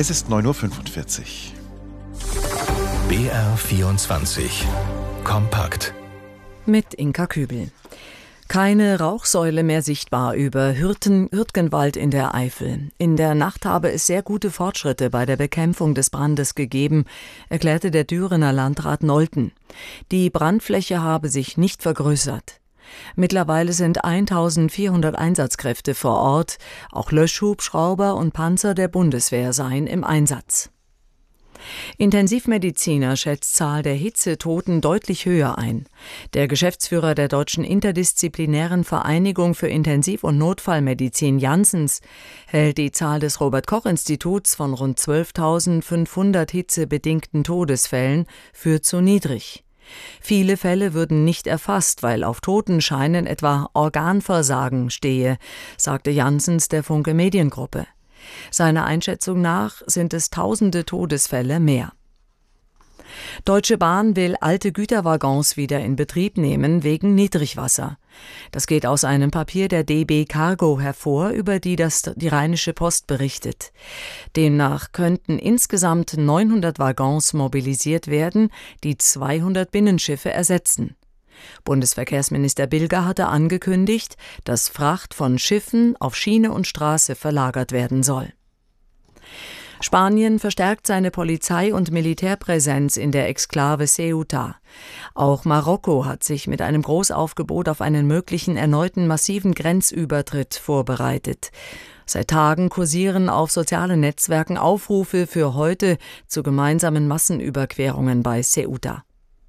Es ist 9:45 Uhr. BR24 Kompakt mit Inka Kübel. Keine Rauchsäule mehr sichtbar über Hürtgenwald in der Eifel. In der Nacht habe es sehr gute Fortschritte bei der Bekämpfung des Brandes gegeben, erklärte der Dürener Landrat Nolten. Die Brandfläche habe sich nicht vergrößert. Mittlerweile sind 1400 Einsatzkräfte vor Ort, auch Löschhubschrauber und Panzer der Bundeswehr seien im Einsatz. Intensivmediziner schätzt Zahl der Hitzetoten deutlich höher ein. Der Geschäftsführer der Deutschen Interdisziplinären Vereinigung für Intensiv- und Notfallmedizin Janssens hält die Zahl des Robert-Koch-Instituts von rund 12.500 hitzebedingten Todesfällen für zu niedrig. Viele Fälle würden nicht erfasst, weil auf Totenscheinen etwa Organversagen stehe, sagte Janssens der Funke Mediengruppe. Seiner Einschätzung nach sind es tausende Todesfälle mehr. Deutsche Bahn will alte Güterwaggons wieder in Betrieb nehmen wegen Niedrigwasser. Das geht aus einem Papier der DB Cargo hervor, über die die Rheinische Post berichtet. Demnach könnten insgesamt 900 Waggons mobilisiert werden, die 200 Binnenschiffe ersetzen. Bundesverkehrsminister Bilger hatte angekündigt, dass Fracht von Schiffen auf Schiene und Straße verlagert werden soll. Spanien verstärkt seine Polizei- und Militärpräsenz in der Exklave Ceuta. Auch Marokko hat sich mit einem Großaufgebot auf einen möglichen erneuten massiven Grenzübertritt vorbereitet. Seit Tagen kursieren auf sozialen Netzwerken Aufrufe für heute zu gemeinsamen Massenüberquerungen bei Ceuta.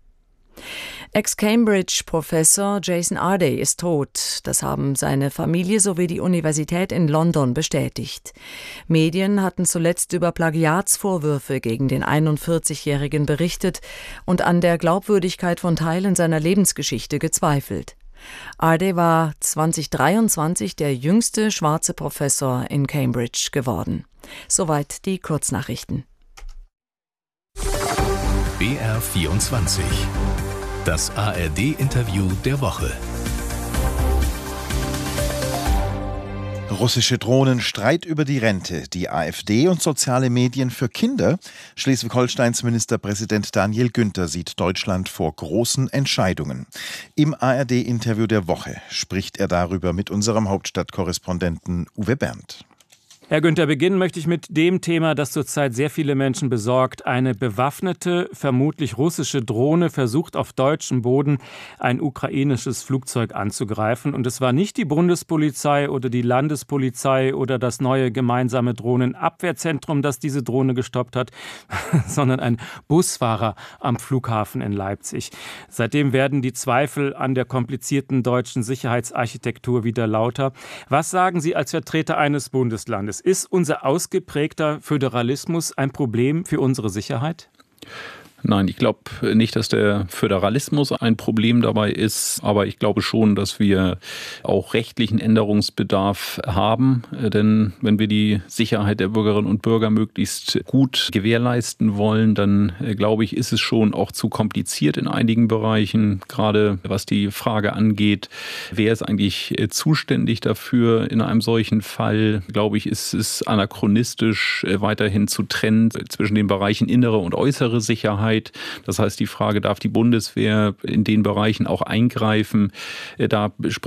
Ex-Cambridge-Professor Jason Arday ist tot. Das haben seine Familie sowie die Universität in London bestätigt. Medien hatten zuletzt über Plagiatsvorwürfe gegen den 41-Jährigen berichtet und an der Glaubwürdigkeit von Teilen seiner Lebensgeschichte gezweifelt. Arday war 2023 der jüngste schwarze Professor in Cambridge geworden. Soweit die Kurznachrichten. BR24 Das ARD-Interview der Woche. Russische Drohnen, Streit über die Rente, die AfD und soziale Medien für Kinder. Schleswig-Holsteins Ministerpräsident Daniel Günther sieht Deutschland vor großen Entscheidungen. Im ARD-Interview der Woche spricht er darüber mit unserem Hauptstadtkorrespondenten Uwe Berndt. Herr Günther, beginnen möchte ich mit dem Thema, das zurzeit sehr viele Menschen besorgt. Eine bewaffnete, vermutlich russische Drohne versucht auf deutschem Boden ein ukrainisches Flugzeug anzugreifen. Und es war nicht die Bundespolizei oder die Landespolizei oder das neue gemeinsame Drohnenabwehrzentrum, das diese Drohne gestoppt hat, sondern ein Busfahrer am Flughafen in Leipzig. Seitdem werden die Zweifel an der komplizierten deutschen Sicherheitsarchitektur wieder lauter. Was sagen Sie als Vertreter eines Bundeslandes? Ist unser ausgeprägter Föderalismus ein Problem für unsere Sicherheit? Nein, ich glaube nicht, dass der Föderalismus ein Problem dabei ist, aber ich glaube schon, dass wir auch rechtlichen Änderungsbedarf haben, denn wenn wir die Sicherheit der Bürgerinnen und Bürger möglichst gut gewährleisten wollen, dann glaube ich, ist es schon auch zu kompliziert in einigen Bereichen, gerade was die Frage angeht, wer ist eigentlich zuständig dafür in einem solchen Fall, glaube ich, ist es anachronistisch weiterhin zu trennen zwischen den Bereichen innere und äußere Sicherheit. Das heißt, die Frage, darf die Bundeswehr in den Bereichen auch eingreifen? Da